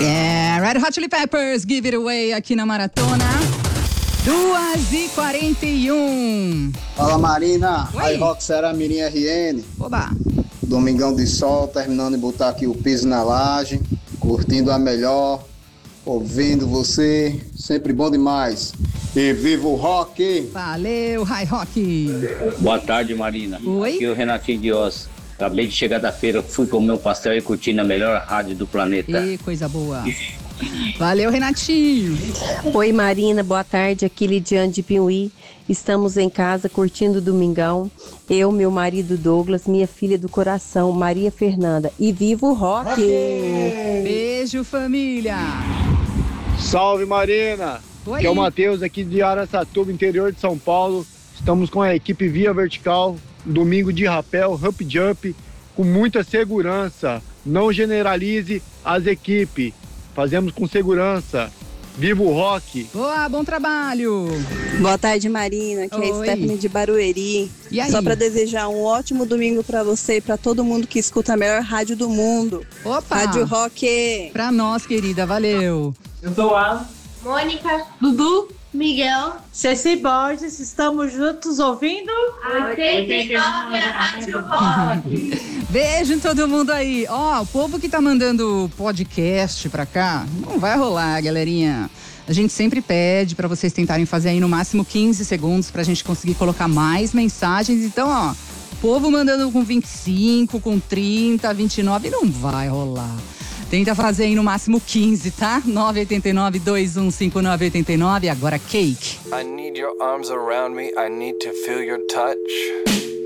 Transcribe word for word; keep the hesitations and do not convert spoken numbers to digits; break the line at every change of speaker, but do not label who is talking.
É, Red Hot Chili Peppers, Give It Away aqui na Maratona. duas e quarenta e um.
Fala, Marina.
Oi.
iRock Será Mirim R N.
Oba.
Domingão de sol, terminando de botar aqui o piso na laje, curtindo a melhor, ouvindo você, sempre bom demais. E viva o rock!
Valeu, High Rock.
Boa tarde, Marina.
Oi.
Aqui é o Renatinho Dias. Acabei de chegar da feira, fui comer um pastel e curtindo a melhor rádio do planeta.
E coisa boa. Valeu, Renatinho.
Oi, Marina, boa tarde. Aqui Lidiane de Piuí. Estamos em casa curtindo o domingão. Eu, meu marido Douglas, minha filha do coração, Maria Fernanda. E viva o rock!
Beijo, família.
Salve, Marina!
Oi.
Aqui é o Matheus, aqui de Araçatuba, interior de São Paulo. Estamos com a equipe Via Vertical, domingo de rapel, Hump Jump, com muita segurança. Não generalize as equipes. Fazemos com segurança. Viva o rock!
Boa, bom trabalho.
Boa tarde, Marina. Aqui é a
Oi.
Stephanie de Barueri.
E aí?
Só para desejar um ótimo domingo para você e para todo mundo que escuta a melhor rádio do mundo.
Opa.
Rádio Rock.
Pra nós, querida, valeu.
Eu sou o Alan.
Mônica,
Dudu.
Miguel,
Ceci Borges, estamos juntos ouvindo
oitenta e nove Rádio Rock.
Beijo em todo mundo aí. Ó, o povo que tá mandando podcast pra cá, não vai rolar, galerinha. A gente sempre pede pra vocês tentarem fazer aí no máximo quinze segundos pra gente conseguir colocar mais mensagens. Então, ó, o povo mandando com vinte e cinco, com trinta, vinte e nove, não vai rolar. Tenta fazer aí no máximo quinze, tá? nove oito nove, dois um cinco nove oito nove. Agora, Cake.
I need your arms around me. I need to feel your touch.